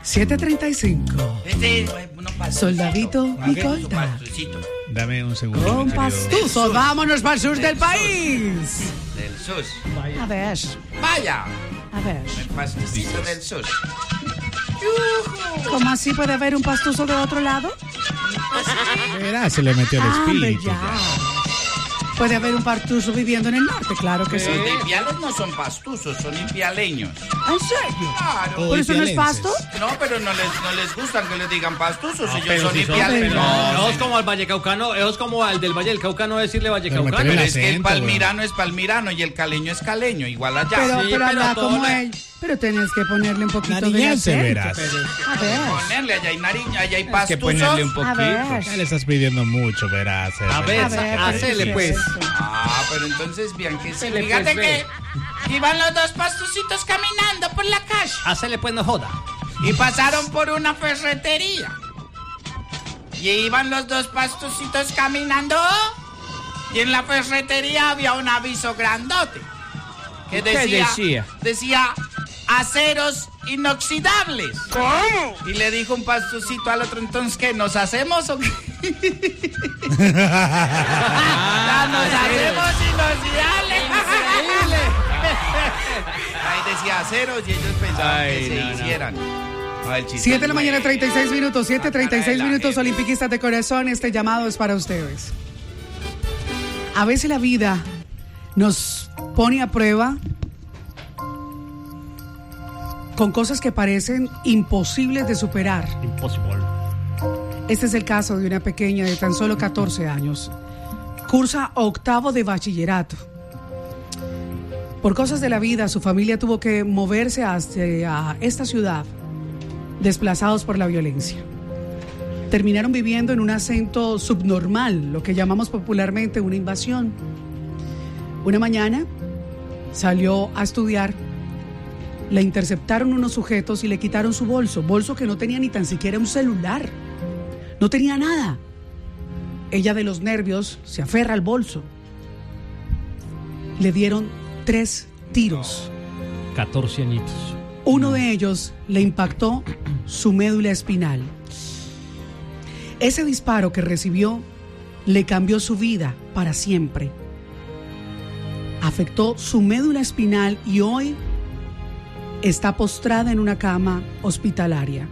7:35. Soldadito Micolta. Dame un segundo. Con pastuso, vámonos para el sur del país. Del SUS. A ver. Vaya. A ver. El pastucito del SUS. ¿Cómo así puede haber un pastuso de otro lado? Verá, se le metió el espíritu. Ya. Puede haber un pastuso viviendo en el norte, claro que sí. Los ipiales no son pastuzos, son ipialeños. ¿En serio? Claro. ¿Por eso no es pasto? No, pero no les gustan que les digan pastuzos, No, ellos son si ipialeños. Eso es como al Vallecaucano, eso es como al del Valle del Cauca no decirle Vallecaucano. Pero es que el palmirano es palmirano y el caleño es caleño, igual allá. Pero habla como él. Pero tienes que ponerle un poquito de Nariñense, acento. verás. A ver. Ponerle, allá hay nariña, allá hay Hay que pastuzos. ponerle un A ver. poquito. Ya le estás pidiendo mucho, verás. A ver, hacele pues. Pero entonces bien que sí. Hacele, Fíjate pues, que iban los dos pastucitos caminando por la calle Hacele pues, no joda. y pasaron por una ferretería. Y iban los dos pastucitos caminando y en la ferretería había un aviso grandote que decía? Decía aceros inoxidables. ¿Cómo? Y le dijo un pastucito al otro, entonces, ¿qué? ¿Nos hacemos o qué? Nos hacemos inoxidables. Ahí decía aceros y ellos pensaban que se hicieran. No, el chiste 7 de la es mañana, bueno. 36 minutos. 7:36 minutos, gente. olimpiquistas de corazón. Este llamado es para ustedes. A veces la vida nos pone a prueba con cosas que parecen imposibles de superar. Imposible. Este es el caso de una pequeña de tan solo 14 años. Cursa octavo de bachillerato. Por cosas de la vida, su familia tuvo que moverse hacia esta ciudad, desplazados por la violencia. Terminaron viviendo en un acento subnormal, lo que llamamos popularmente una invasión. Una mañana salió a estudiar, le interceptaron unos sujetos y le quitaron su bolso que no tenía ni tan siquiera un celular, no tenía nada. Ella de los nervios se aferra al bolso. Le dieron 3 tiros. 14 añitos. Uno de ellos le impactó su médula espinal. Ese disparo que recibió le cambió su vida para siempre. Afectó su médula espinal y hoy está postrada en una cama hospitalaria.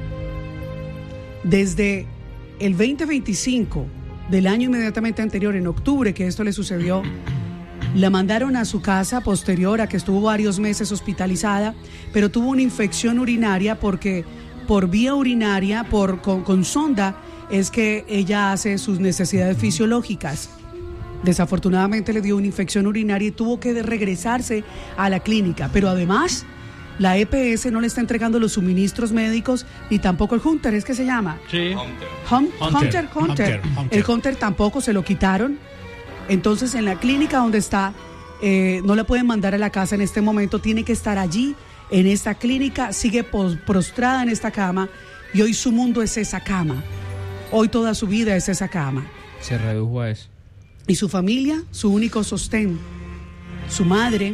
Desde el 2025 del año inmediatamente anterior, en octubre que esto le sucedió, la mandaron a su casa posterior a que estuvo varios meses hospitalizada, pero tuvo una infección urinaria porque por vía urinaria, con sonda, es que ella hace sus necesidades fisiológicas. Desafortunadamente le dio una infección urinaria y tuvo que regresarse a la clínica, pero además la EPS no le está entregando los suministros médicos ni tampoco el Hunter, ¿es que se llama? Sí. Hunter. El Hunter tampoco se lo quitaron. Entonces en la clínica donde está, no la pueden mandar a la casa en este momento, tiene que estar allí, en esta clínica, sigue prostrada en esta cama y hoy su mundo es esa cama. Hoy toda su vida es esa cama. Se redujo a eso. Y su familia, su único sostén, su madre,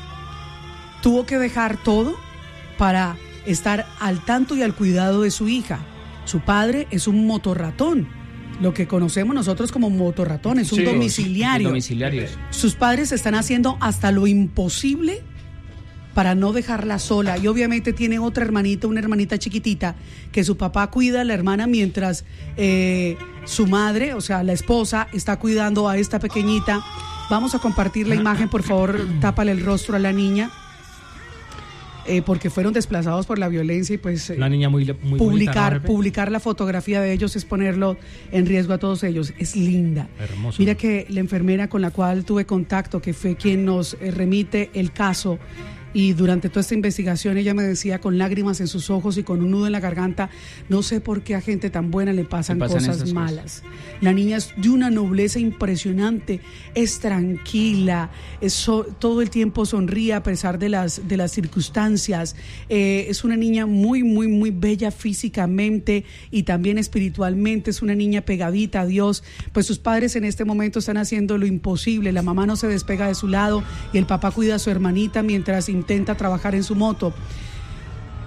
tuvo que dejar todo para estar al tanto y al cuidado de su hija. Su padre es un motorratón, lo que conocemos nosotros como motorratón, es un domiciliario. Sus padres están haciendo hasta lo imposible para no dejarla sola, y obviamente tiene otra hermanita, una hermanita chiquitita, que su papá cuida a la hermana mientras su madre, o sea, la esposa, está cuidando a esta pequeñita. Vamos a compartir la imagen, por favor, tápale el rostro a la niña. Porque fueron desplazados por la violencia y pues una niña muy publicar la fotografía de ellos es ponerlo en riesgo a todos ellos. Es linda. Hermoso. Mira que la enfermera con la cual tuve contacto, que fue quien nos remite el caso, y durante toda esta investigación ella me decía con lágrimas en sus ojos y con un nudo en la garganta, no sé por qué a gente tan buena le pasan cosas malas. La niña es de una nobleza impresionante, es tranquila, todo el tiempo sonríe a pesar de las circunstancias, es una niña muy, muy, muy bella físicamente y también espiritualmente, es una niña pegadita a Dios. Pues sus padres en este momento están haciendo lo imposible, la mamá no se despega de su lado y el papá cuida a su hermanita mientras intenta trabajar en su moto.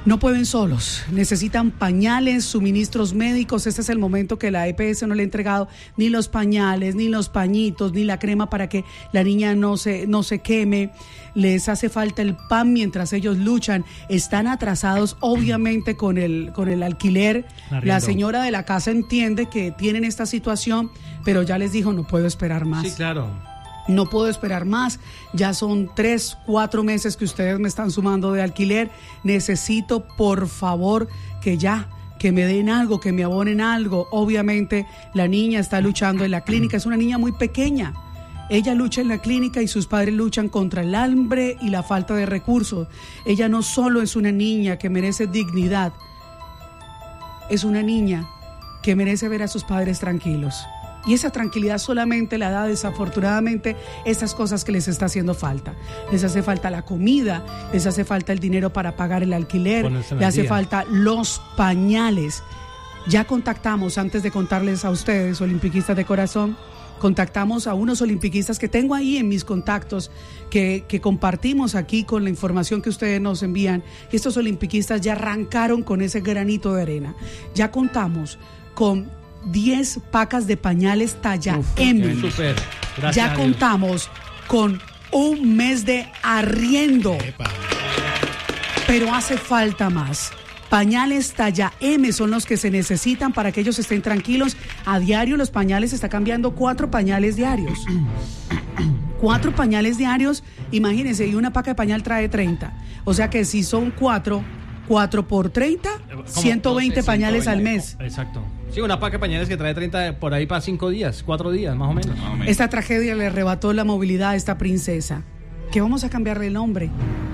No pueden solos, necesitan pañales, suministros médicos. Este es el momento que la EPS no le ha entregado ni los pañales, ni los pañitos, ni la crema para que la niña no se queme. Les hace falta el pan mientras ellos luchan. Están atrasados obviamente con el alquiler. La señora de la casa entiende que tienen esta situación, pero ya les dijo, no puedo esperar más. Sí, claro. No puedo esperar más, ya son 3, 4 meses que ustedes me están sumando de alquiler. Necesito, por favor, que me den algo, que me abonen algo. Obviamente, la niña está luchando en la clínica, es una niña muy pequeña. Ella lucha en la clínica y sus padres luchan contra el hambre y la falta de recursos. Ella no solo es una niña que merece dignidad, es una niña que merece ver a sus padres tranquilos. Y esa tranquilidad solamente la da desafortunadamente estas cosas que les está haciendo falta. Les hace falta la comida, les hace falta el dinero para pagar el alquiler, les hace falta los pañales. Ya contactamos, antes de contarles a ustedes, olimpiquistas de corazón, contactamos a unos olimpiquistas que tengo ahí en mis contactos, que compartimos aquí con la información que ustedes nos envían. Estos olimpiquistas ya arrancaron con ese granito de arena. Ya contamos con 10 pacas de pañales talla M. Super. Ya contamos con un mes de arriendo. Pero hace falta más. Pañales talla M son los que se necesitan para que ellos estén tranquilos. A diario los pañales está cambiando 4 pañales diarios. 4 pañales diarios, imagínense, y una paca de pañal trae 30. O sea que si son 4 por 30, 120 pañales al mes. Exacto. Sí, una paca de pañales que trae 30 por ahí para 5 días, 4 días, más o menos. Esta tragedia le arrebató la movilidad a esta princesa. ¿Qué vamos a cambiarle el nombre?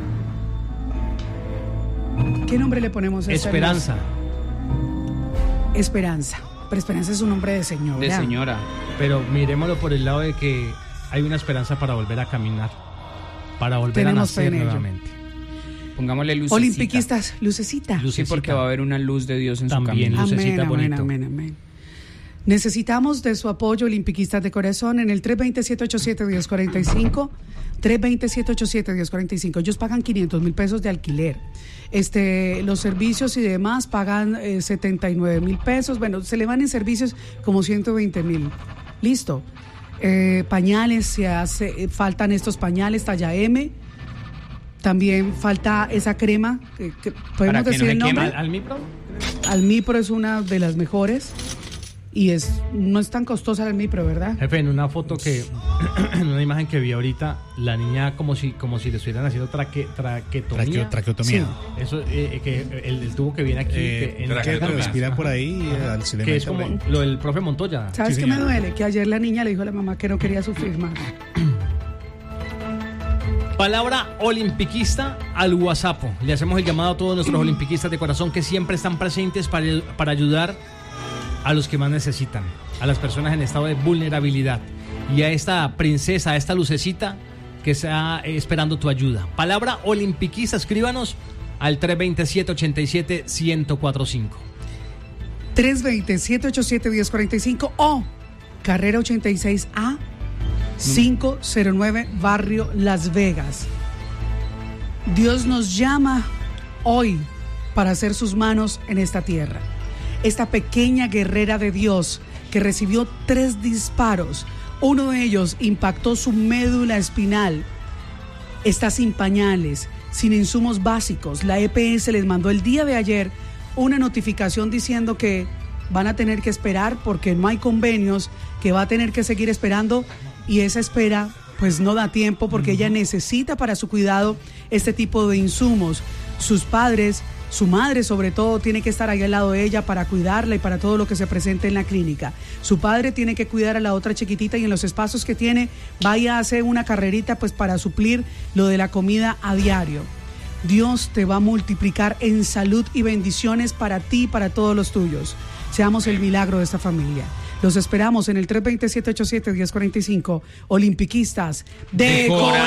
¿Qué nombre le ponemos a esta Esperanza. Esperanza. Pero Esperanza es un nombre de señora. De señora. Pero miremoslo por el lado de que hay una esperanza para volver a caminar, para volver a nacer nuevamente. Pongámosle lucecita. Olimpiquistas, lucecita. Sí, porque va a haber una luz de Dios en también, su camino. lucecita bonito. Amén. Necesitamos de su apoyo, olimpiquistas de corazón, en el 320-787-1045. 320-787-1045. Ellos pagan 500,000 pesos de alquiler. Los servicios y demás pagan 79,000 pesos. Bueno, se le van en servicios como 120,000. Listo. Pañales, faltan estos pañales talla M. También falta esa crema, que podemos decir el nombre. ¿Almipro? Almipro es una de las mejores y no es tan costosa el Almipro, ¿verdad? Jefe, en una foto en una imagen que vi ahorita, la niña como si le estuvieran haciendo traqueotomía. Traqueotomía. Sí. Eso, que el tubo que viene aquí, que respira por ahí, que es como lo del profe Montoya. ¿Sabes qué me duele? Que ayer la niña le dijo a la mamá que no quería sufrir más. Palabra olimpiquista al WhatsApp. Le hacemos el llamado a todos nuestros olimpiquistas de corazón que siempre están presentes para ayudar a los que más necesitan, a las personas en estado de vulnerabilidad y a esta princesa, a esta lucecita que está esperando tu ayuda. Palabra olimpiquista, escríbanos al 320-787-1045. 320-787-1045 o carrera 86A 509, barrio Las Vegas. Dios nos llama hoy para hacer sus manos en esta tierra. Esta pequeña guerrera de Dios que recibió 3 disparos, uno de ellos impactó su médula espinal, está sin pañales, sin insumos básicos. La EPS les mandó el día de ayer una notificación diciendo que van a tener que esperar porque no hay convenios, que va a tener que seguir esperando. Y esa espera pues no da tiempo porque ella necesita para su cuidado este tipo de insumos. Sus padres, su madre sobre todo, tiene que estar ahí al lado de ella para cuidarla y para todo lo que se presente en la clínica. Su padre tiene que cuidar a la otra chiquitita y en los espacios que tiene vaya a hacer una carrerita pues para suplir lo de la comida a diario. Dios te va a multiplicar en salud y bendiciones para ti y para todos los tuyos. Seamos el milagro de esta familia. Los esperamos en el 320-787-1045. Olimpiquistas de corazón.